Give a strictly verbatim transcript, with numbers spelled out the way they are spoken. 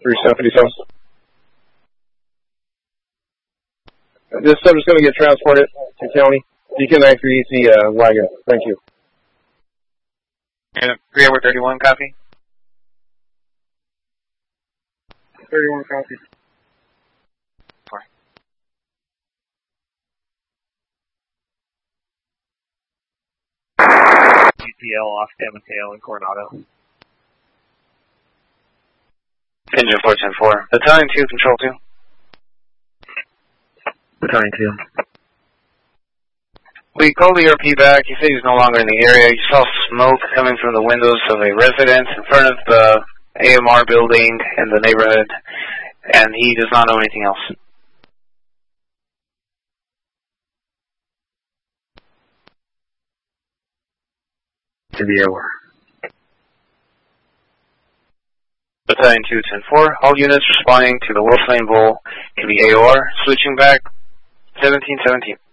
three seventy-seven. This subject's going to get transported to county. You can actually use the uh, wagon. Thank you. And three hour thirty-one, copy. thirty-one, copy. Four. G P L off San Mateo and Coronado. Engine four ten four. Battalion two, control two. Battalion two. We called the E R P back. He said he's no longer in the area. He saw smoke coming from the windows of a residence in front of the A M R building in the neighborhood, and he does not know anything else. To the hour. Battalion two ten four. All units responding to the Wolf Lane Bull can be A O R. Switching back seventeen seventeen.